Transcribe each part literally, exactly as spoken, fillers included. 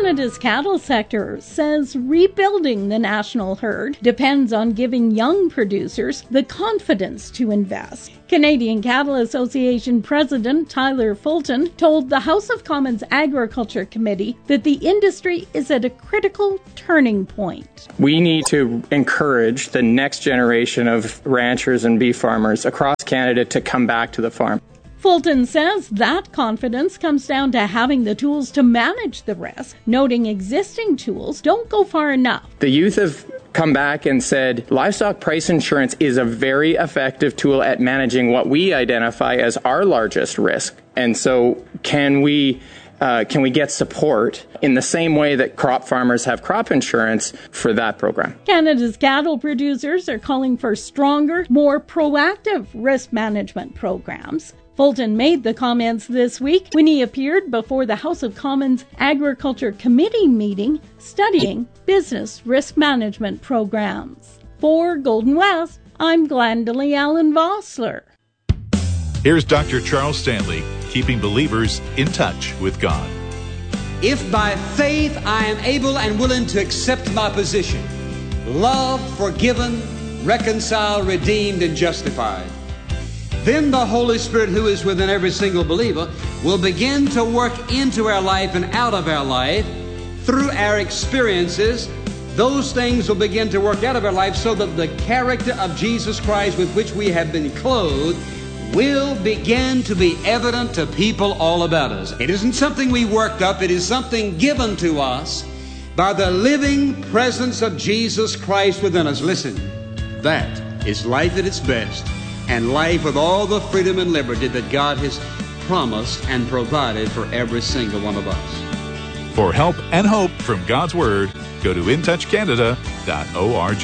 Canada's cattle sector says rebuilding the national herd depends on giving young producers the confidence to invest. Canadian Cattle Association President Tyler Fulton told the House of Commons Agriculture Committee that the industry is at a critical turning point. We need to encourage the next generation of ranchers and beef farmers across Canada to come back to the farm. Fulton says that confidence comes down to having the tools to manage the risk, noting existing tools don't go far enough. The youth have come back and said livestock price insurance is a very effective tool at managing what we identify as our largest risk. And so can we uh, can we get support in the same way that crop farmers have crop insurance for that program? Canada's cattle producers are calling for stronger, more proactive risk management programs. Fulton made the comments this week when he appeared before the House of Commons Agriculture Committee meeting studying business risk management programs. For Golden West, I'm Glendalee Allen Vossler. Here's Doctor Charles Stanley, keeping believers in touch with God. If by faith I am able and willing to accept my position, loved, forgiven, reconciled, redeemed, and justified, then the Holy Spirit who is within every single believer will begin to work into our life and out of our life through our experiences. Those things will begin to work out of our life so that the character of Jesus Christ with which we have been clothed will begin to be evident to people all about us. It isn't something we worked up. It is something given to us by the living presence of Jesus Christ within us. Listen, that is life at its best, and life with all the freedom and liberty that God has promised and provided for every single one of us. For help and hope from God's Word, go to in touch canada dot org.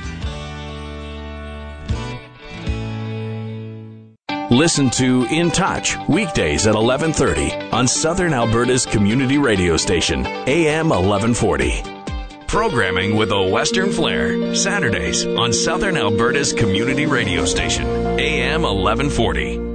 Listen to In Touch weekdays at eleven thirty on Southern Alberta's community radio station, A M eleven forty. Programming with a Western flair, Saturdays on Southern Alberta's community radio station, A M eleven forty.